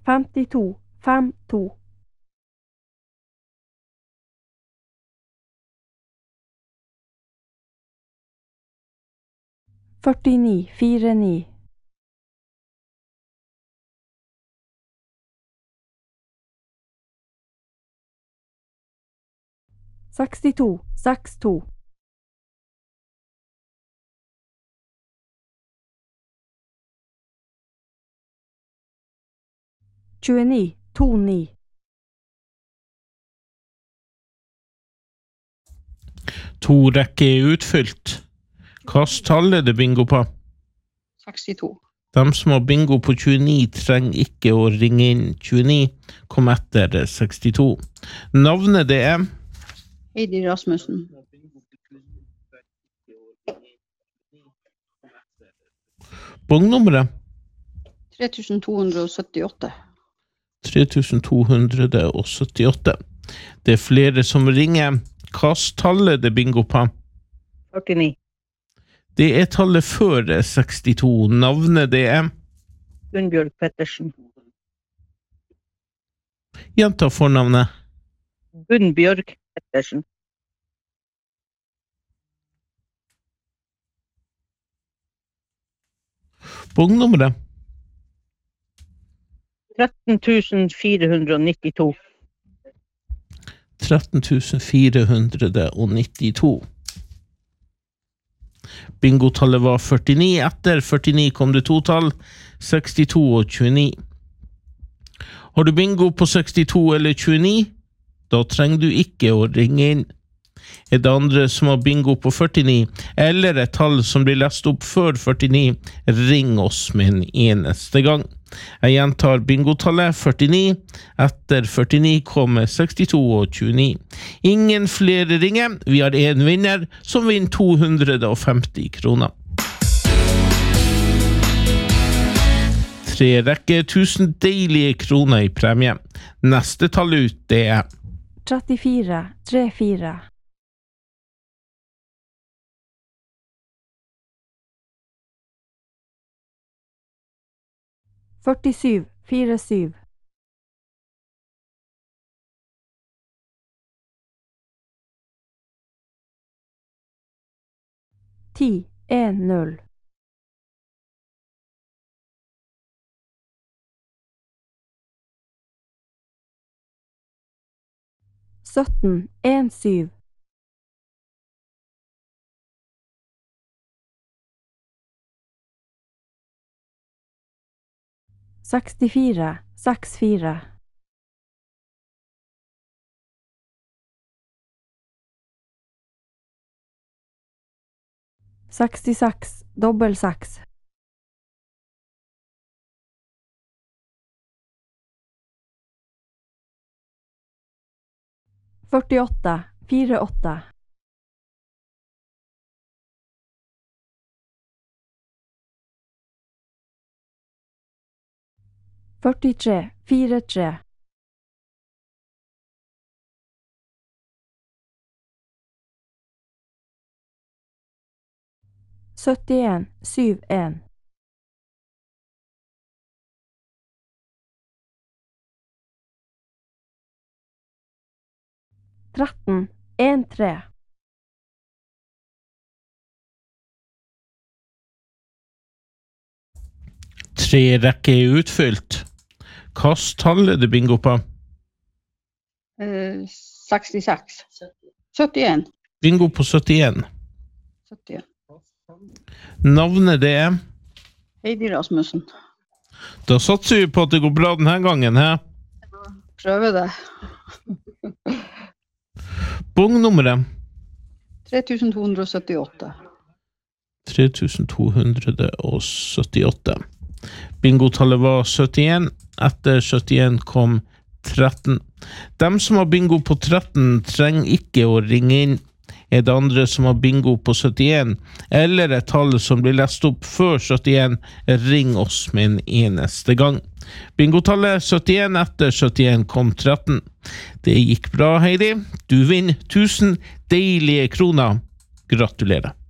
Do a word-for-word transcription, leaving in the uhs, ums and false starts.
femtito, fem to. førtini, fire ni. sekstito, seks to. tjueni, to ni. To rekker er utfylt. Hvilket tall er det bingo på? sekstito. De som har bingo på tjueni trenger ikke å ringe inn. tjueni kom etter sekstito. Navnet det er? Heidi Rasmussen. Bongnummeret? tre tusen to hundre og syttiåtte. tre tusen to hundre og syttiåtte. Det er flere som ringer. Hvilket tall er det bingo på? førtini. Det er tallet før sekstito. Navnet det er? Gunnbjørg Pettersen. Gjenta fornavnet. Gunnbjørg Pettersen. Bongnummeret? tretten tusen fire hundre og nittito. tretten tusen fire hundre og nittito. Bingotallet var førtini. Etter førtini kom det to tall, sekstito og tjueni. Har du bingo på sekstito eller tjueni? Da trenger du ikke å ringe inn. Er det andre som har bingo på førtini, eller et tall som blir lest opp før førtini, ring oss med en eneste gang. Jeg gjentar bingotallet førtini. Etter førtini kommer sekstito og tjueni. Ingen flere ringer. Vi har en vinner som vinner to hundre og femti kroner. Tre rekker, tusen deilige kroner i premie. Neste tall ut, det er trettifire, tre fire. førtisju, fire syv. ti, en null. sytten, en syv. sekstifire, seks fire. sekstiseks, dobbel seks. førtiåtte, fire åtte. førtitre, fire tre. syttien, syv en. tretten, en tre. Tre rekker er utfylt. Hvilket tall er det bingo på? Eh, sekstiseks. syttien. Bingo på syttien. syttien. Navnet det er? Heidi Rasmussen. Da satser vi på at det går bra denne gangen, he? Prøve det. Bongnummeret? tre tusen to hundre og syttiåtte. tre tusen to hundre og syttiåtte. Bingotallet var syttien. Etter syttien kom tretten. De som har bingo på tretten trenger ikke å ringe inn. Er det andre som har bingo på syttien, eller et tall som blir lest opp før syttien, ring oss med en eneste gang. Bingotallet syttien, etter syttien kom tretten. Det gikk bra, Heidi. Du vinner tusen deilige kroner. Gratulerer.